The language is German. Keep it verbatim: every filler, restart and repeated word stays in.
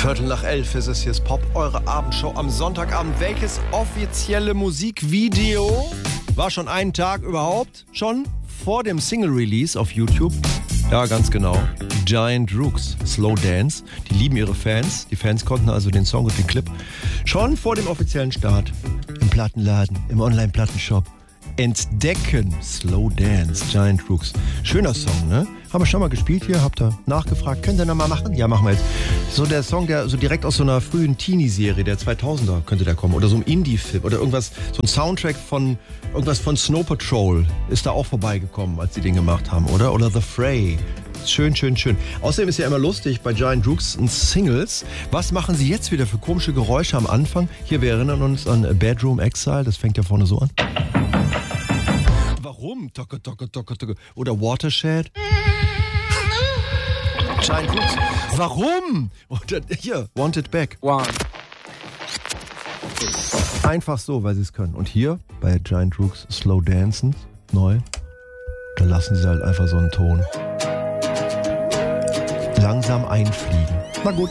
Viertel nach elf ist es, hier ist Pop, eure Abendshow am Sonntagabend. Welches offizielle Musikvideo war schon einen Tag überhaupt schon vor dem Single-Release auf YouTube? Ja, ganz genau. Giant Rooks, Slow Dance. Die lieben ihre Fans. Die Fans konnten also den Song und den Clip schon vor dem offiziellen Start im Plattenladen, im Online-Plattenshop entdecken. Slow Dance, Giant Rooks. Schöner Song, ne? Haben wir schon mal gespielt hier, habt ihr nachgefragt. Könnt ihr noch mal machen? Ja, machen wir jetzt. So der Song, der so direkt aus so einer frühen Teenie-Serie der zweitausender könnte der kommen. Oder so ein Indie-Film oder irgendwas, so ein Soundtrack von irgendwas von Snow Patrol ist da auch vorbeigekommen, als sie den gemacht haben, oder? Oder The Fray. Schön, schön, schön. Außerdem ist ja immer lustig bei Giant Rooks und Singles. Was machen sie jetzt wieder für komische Geräusche am Anfang? Hier, wir erinnern uns an Bedroom Exile, das fängt ja vorne so an. Warum? Tocke, tocke, tocke, tocke. Oder Watershed. Giant Rooks. Warum? Oder hier, Want It Back. One. Einfach so, weil sie es können. Und hier bei Giant Rooks Slow Dancen, neu, da lassen sie halt einfach so einen Ton langsam einfliegen. Na gut.